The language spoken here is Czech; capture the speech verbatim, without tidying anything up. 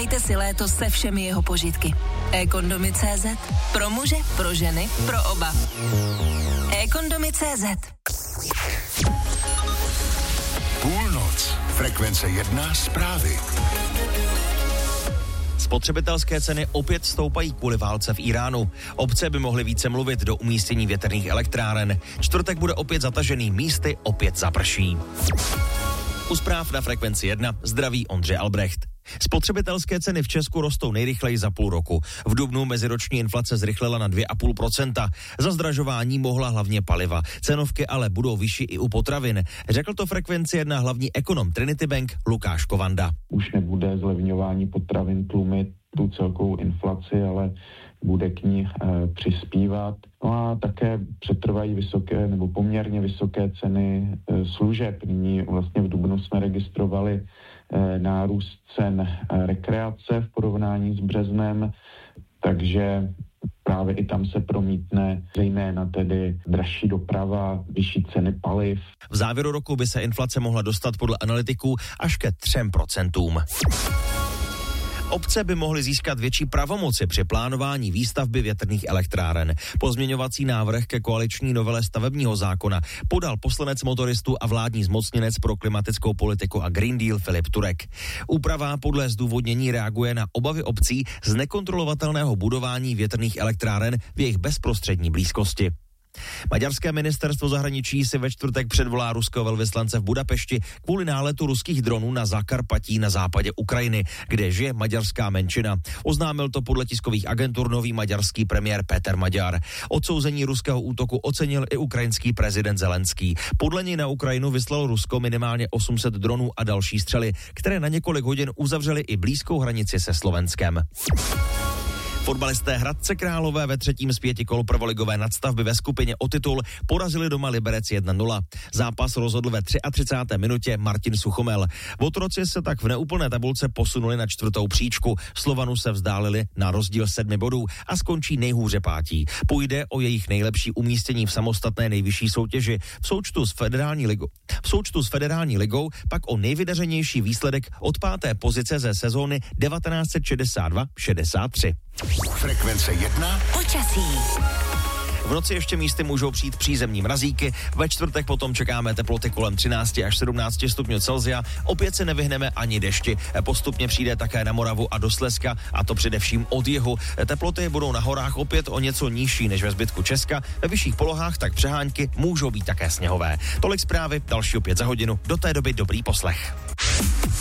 Užívejte si léto se všemi jeho požitky. ekondomy tečka cé zet. Pro muže, pro ženy, pro oba. ekondomy tečka cé zet. Půlnoc. Frekvence jedna zprávy. Spotřebitelské ceny opět stoupají kvůli válce v Iránu. Obce by mohly více mluvit do umístění větrných elektráren. Čtvrtek bude opět zatažený, místy opět zaprší. U zpráv na Frekvenci jedna zdraví Ondřej Albrecht. Spotřebitelské ceny v Česku rostou nejrychleji za půl roku. V dubnu meziroční inflace zrychlila na dvě celá pět procenta. Za zdražování mohla hlavně paliva. Cenovky ale budou vyšší i u potravin. Řekl to Frekvenci jedna hlavní ekonom Trinity Bank Lukáš Kovanda. Už nebude zlevňování potravin tlumit tu celkovou inflaci, ale bude k ní e, přispívat. No a také přetrvají vysoké nebo poměrně vysoké ceny e, služeb. Nyní vlastně v dubnu jsme registrovali e, nárůst cen e, rekreace v porovnání s březnem, takže právě i tam se promítne zejména tedy dražší doprava, vyšší ceny paliv. V závěru roku by se inflace mohla dostat podle analytiků až ke třem procentům. Obce by mohly získat větší pravomoci při plánování výstavby větrných elektráren. Pozměňovací návrh ke koaliční novele stavebního zákona podal poslanec Motoristů a vládní zmocněnec pro klimatickou politiku a Green Deal Filip Turek. Úprava podle zdůvodnění reaguje na obavy obcí z nekontrolovatelného budování větrných elektráren v jejich bezprostřední blízkosti. Maďarské ministerstvo zahraničí si ve čtvrtek předvolá ruského velvyslance v Budapešti kvůli náletu ruských dronů na Zakarpatí na západě Ukrajiny, kde žije maďarská menšina. Oznámil to podle tiskových agentur nový maďarský premiér Péter Maďar. Odsouzení ruského útoku ocenil i ukrajinský prezident Zelenský. Podle něj na Ukrajinu vyslalo Rusko minimálně osm set dronů a další střely, které na několik hodin uzavřely i blízkou hranici se Slovenskem. Fotbalisté Hradce Králové ve třetím z pěti kol prvoligové nadstavby ve skupině o titul porazili doma Liberec jedna nula. Zápas rozhodl ve třicáté třetí minutě Martin Suchomel. Otroci se tak v neúplné tabulce posunuli na čtvrtou příčku. Slovanu se vzdálili na rozdíl sedmi bodů a skončí nejhůře pátí. Půjde o jejich nejlepší umístění v samostatné nejvyšší soutěži. V součtu s federální ligou, v součtu s federální ligou pak o nejvydařenější výsledek od páté pozice ze sezóny devatenáct set šedesát dva šedesát tři. Frekvence jedna. Počasí. V noci ještě místy můžou přijít přízemní mrazíky, ve čtvrtek potom čekáme teploty kolem třináct až sedmnáct stupňů Celsia, opět se nevyhneme ani dešti, postupně přijde také na Moravu a do Slezska, a to především od jihu. Teploty budou na horách opět o něco nižší než ve zbytku Česka, ve vyšších polohách tak přehánky můžou být také sněhové. Tolik zprávy, další opět za hodinu, do té doby dobrý poslech.